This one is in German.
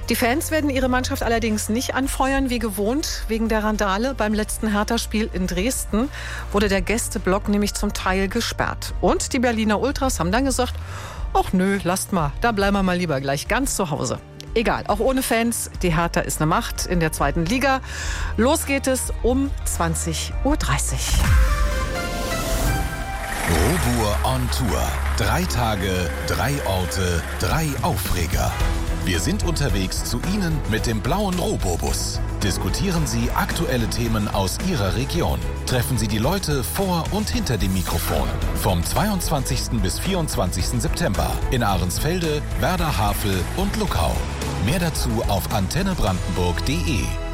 Die Fans werden ihre Mannschaft allerdings nicht anfeuern wie gewohnt. Wegen der Randale beim letzten Hertha-Spiel in Dresden wurde der Gästeblock nämlich zum Teil gesperrt. Und die Berliner Ultras haben dann gesagt, ach nö, lasst mal, da bleiben wir mal lieber gleich ganz zu Hause. Egal, auch ohne Fans, die Hertha ist eine Macht in der 2. Liga. Los geht es um 20:30 Uhr. Robur on Tour. 3 Tage, 3 Orte, 3 Aufreger. Wir sind unterwegs zu Ihnen mit dem blauen Robobus. Diskutieren Sie aktuelle Themen aus Ihrer Region. Treffen Sie die Leute vor und hinter dem Mikrofon. Vom 22. bis 24. September in Ahrensfelde, Werder Havel und Luckau. Mehr dazu auf antennebrandenburg.de.